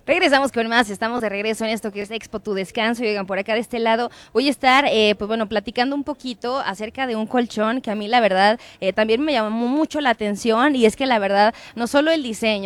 Regresamos con más, estamos de regreso en esto que es Expo Tu Descanso. Y oigan, por acá de este lado voy a estar, pues bueno, platicando un poquito acerca de un colchón que a mí la verdad también me llamó mucho la atención, y es que la verdad no solo el diseño,